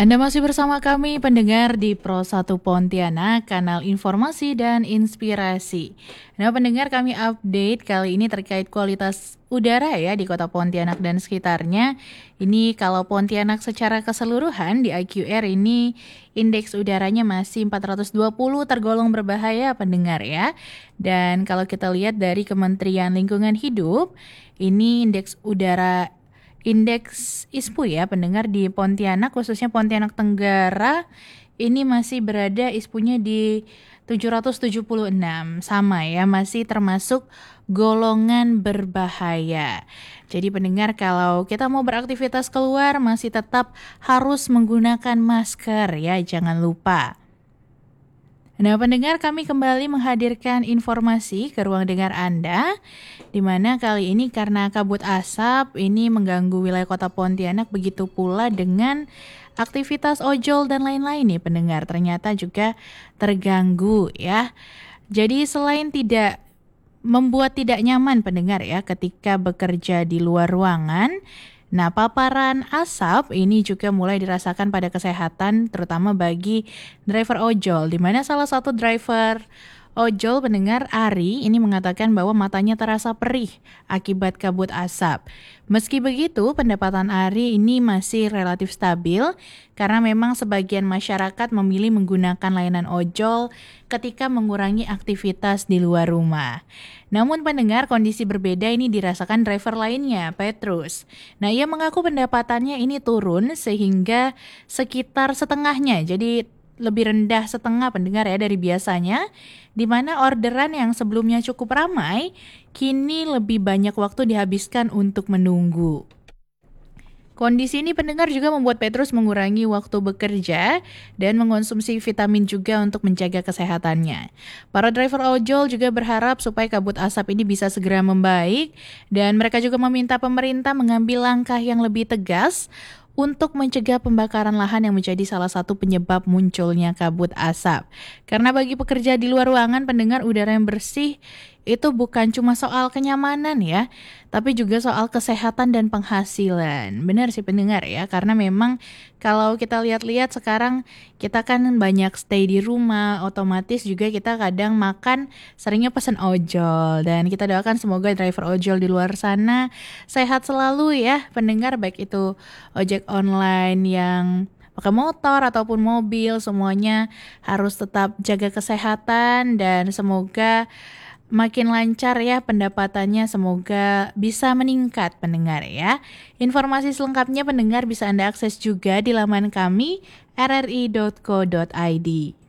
Anda masih bersama kami pendengar di Pro 1 Pontianak, kanal informasi dan inspirasi. Nah pendengar, kami update kali ini terkait kualitas udara ya di kota Pontianak dan sekitarnya. Ini kalau Pontianak secara keseluruhan di IQR ini indeks udaranya masih 420, tergolong berbahaya pendengar ya. Dan kalau kita lihat dari Kementerian Lingkungan Hidup, ini Indeks ISPU ya pendengar di Pontianak, khususnya Pontianak Tenggara, ini masih berada ISPU-nya di 776, sama ya, masih termasuk golongan berbahaya. Jadi pendengar, kalau kita mau beraktivitas keluar masih tetap harus menggunakan masker ya, jangan lupa. Nah pendengar, kami kembali menghadirkan informasi ke ruang dengar Anda, di mana kali ini karena kabut asap ini mengganggu wilayah kota Pontianak, begitu pula dengan aktivitas ojol dan lain-lain nih pendengar, ternyata juga terganggu ya. Jadi selain membuat tidak nyaman pendengar ya ketika bekerja di luar ruangan, nah, paparan asap ini juga mulai dirasakan pada kesehatan, terutama bagi driver ojol, di mana salah satu driver ojol pendengar Ari ini mengatakan bahwa matanya terasa perih akibat kabut asap. Meski begitu, pendapatan Ari ini masih relatif stabil karena memang sebagian masyarakat memilih menggunakan layanan ojol ketika mengurangi aktivitas di luar rumah. Namun pendengar, kondisi berbeda ini dirasakan driver lainnya, Petrus. Nah, ia mengaku pendapatannya ini turun sehingga sekitar setengahnya, jadi lebih rendah setengah pendengar ya dari biasanya, di mana orderan yang sebelumnya cukup ramai, kini lebih banyak waktu dihabiskan untuk menunggu. Kondisi ini pendengar juga membuat Petrus mengurangi waktu bekerja dan mengonsumsi vitamin juga untuk menjaga kesehatannya. Para driver ojol juga berharap supaya kabut asap ini bisa segera membaik, dan mereka juga meminta pemerintah mengambil langkah yang lebih tegas untuk mencegah pembakaran lahan yang menjadi salah satu penyebab munculnya kabut asap. Karena bagi pekerja di luar ruangan, pendengar, udara yang bersih itu bukan cuma soal kenyamanan ya, tapi juga soal kesehatan dan penghasilan. Benar sih pendengar ya, karena memang kalau kita lihat-lihat sekarang kita kan banyak stay di rumah, otomatis juga kita kadang makan seringnya pesan ojol, dan kita doakan semoga driver ojol di luar sana sehat selalu ya pendengar, baik itu ojek online yang pakai motor ataupun mobil, semuanya harus tetap jaga kesehatan dan semoga makin lancar ya pendapatannya, semoga bisa meningkat pendengar ya. Informasi selengkapnya pendengar bisa Anda akses juga di laman kami rri.co.id.